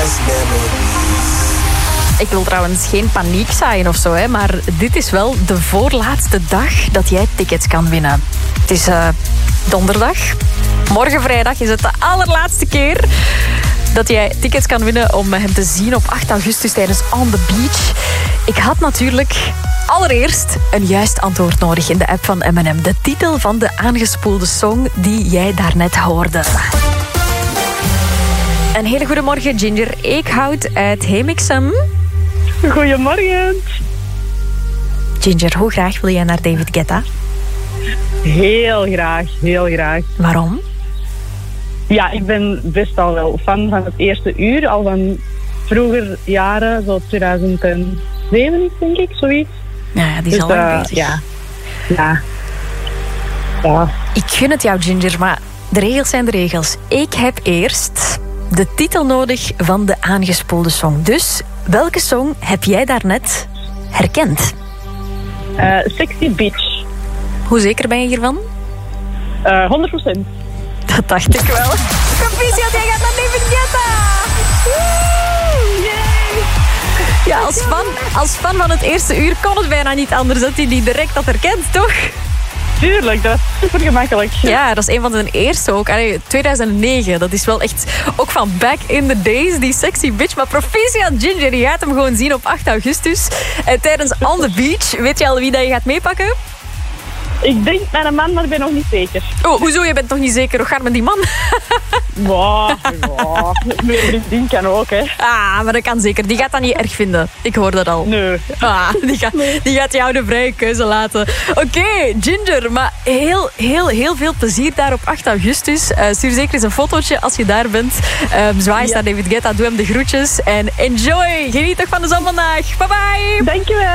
best memories. Ik wil trouwens geen paniek zaaien of zo, hè, maar dit is wel de voorlaatste dag dat jij tickets kan winnen. Het is donderdag. Morgen vrijdag is het de allerlaatste keer dat jij tickets kan winnen om hem te zien op 8 augustus tijdens On The Beach. Ik had natuurlijk allereerst een juist antwoord nodig in de app van M&M. De titel van de aangespoelde song die jij daarnet hoorde. Een hele goede morgen, Ginger Eekhout uit Hemixem. Goedemorgen. Ginger, hoe graag wil jij naar David Guetta? Heel graag, heel graag. Waarom? Ja, ik ben best al wel fan van het eerste uur. Al van vroeger jaren, zo 2007 denk ik, zoiets. Ja, die is al lang bezig. Ja. Ik gun het jou, Ginger, maar de regels zijn de regels. Ik heb eerst de titel nodig van de aangespoelde song. Dus welke song heb jij daarnet herkend? Sexy Bitch. Hoe zeker ben je hiervan? 100%. Dat dacht ik wel. Proficiat, jij gaat naar David Guetta! Ja, als fan van het eerste uur kon het bijna niet anders dat hij die direct had herkend, toch? Tuurlijk, dat is super gemakkelijk. Ja, dat is een van zijn eerste ook. 2009, dat is wel echt ook van back in the days, die Sexy Bitch. Maar proficiat, Ginger, je gaat hem gewoon zien op 8 augustus. Tijdens On The Beach. Weet je al wie dat je gaat meepakken? Ik denk mijn man, maar ik ben nog niet zeker. Oh, hoezo? Je bent nog niet zeker. Hoe gaat het met die man? Mijn vriendin kan ook, hè. Ah, maar dat kan zeker. Die gaat dat niet erg vinden. Ik hoor dat al. Nee. Die gaat jou de vrije keuze laten. Oké, Ginger, maar heel veel plezier daar op 8 augustus. Stuur zeker eens een fotootje als je daar bent. Zwaai eens naar David Guetta, doe hem de groetjes. En enjoy! Geniet toch van de zon vandaag. Bye bye! Dankjewel.